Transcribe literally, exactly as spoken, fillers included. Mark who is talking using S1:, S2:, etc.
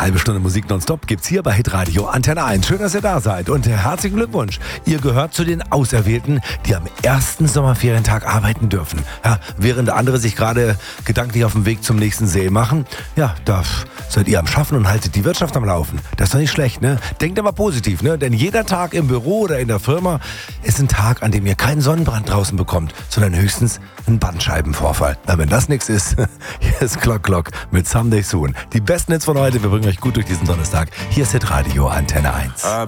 S1: halbe Stunde Musik nonstop gibt's hier bei Hitradio Antenne eins. Schön, dass ihr da seid und herzlichen Glückwunsch. Ihr gehört zu den Auserwählten, die am ersten Sommerferientag arbeiten dürfen. Ja, während andere sich gerade gedanklich auf den Weg zum nächsten See machen, ja, da seid ihr am Schaffen und haltet die Wirtschaft am Laufen. Das ist doch nicht schlecht, ne? Denkt aber positiv, ne? Denn jeder Tag im Büro oder in der Firma ist ein Tag, an dem ihr keinen Sonnenbrand draußen bekommt, sondern höchstens einen Bandscheibenvorfall. Na, wenn das nichts ist, hier ist Clock Clock mit Someday Soon. Die besten Hits von heute, wir bringen euch gut durch diesen Donnerstag. Hier ist Hitradio Antenne eins.